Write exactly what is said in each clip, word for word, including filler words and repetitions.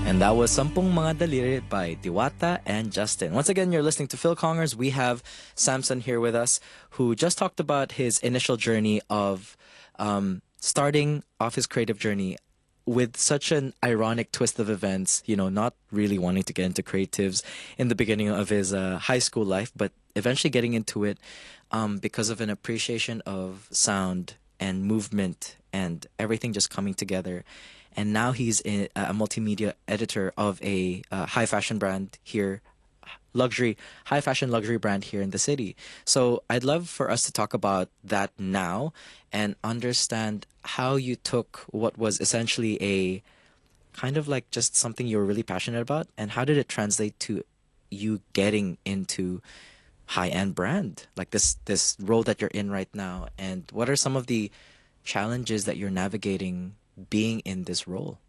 And that was Sampung Mga Daliri by Diwata and Justin. Once again, you're listening to Phil Congers. We have Samson here with us, who just talked about his initial journey of um, starting off his creative journey with such an ironic twist of events, you know, not really wanting to get into creatives in the beginning of his uh, high school life, but eventually getting into it um, because of an appreciation of sound and movement and everything just coming together. And now he's a, a multimedia editor of a uh, high fashion brand here, luxury, high fashion luxury brand here in the city. So I'd love for us to talk about that now and understand how you took what was essentially a kind of like just something you were really passionate about, and how did it translate to you getting into high-end brand, like this this role that you're in right now, and what are some of the challenges that you're navigating being in this role?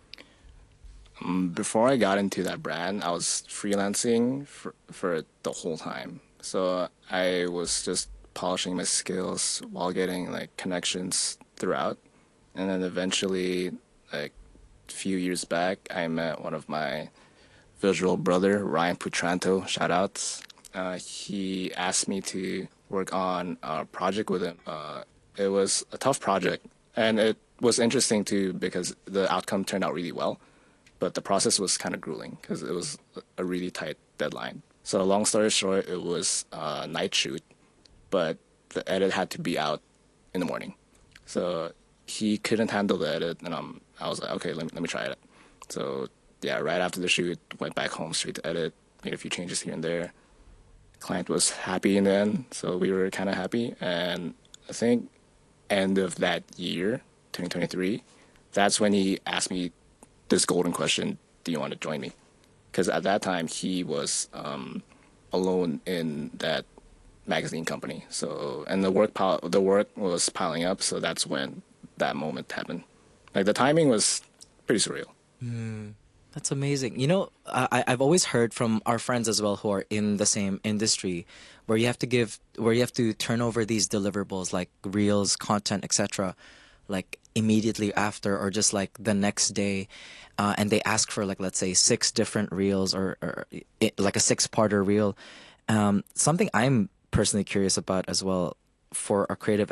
Um, before I got into that brand, I was freelancing for, for the whole time. So I was just polishing my skills while getting like connections throughout. And then eventually, like a few years back, I met one of my visual brother, Ryan Putranto, shout outs. Uh, he asked me to work on a project with him. Uh, it was a tough project, and it was interesting too because the outcome turned out really well, but the process was kind of grueling because it was a really tight deadline. So long story short, it was a night shoot, but the edit had to be out in the morning. So he couldn't handle the edit, and um, I was like, okay, let me, let me try it. So yeah, right after the shoot, went back home straight to edit, made a few changes here and there. Client was happy in the end, so we were kind of happy. And I think end of that year, twenty twenty-three, that's when he asked me this golden question: do you want to join me? Because at that time he was um, alone in that magazine company. So and the work pile, the work was piling up. So that's when that moment happened. Like the timing was pretty surreal. Mm, that's amazing. You know, I, I've always heard from our friends as well who are in the same industry, where you have to give, where you have to turn over these deliverables like reels, content, et cetera, like immediately after or just like the next day, uh, and they ask for like let's say six different reels or, or it, like a six-parter reel. Um, something I'm personally curious about as well for a creative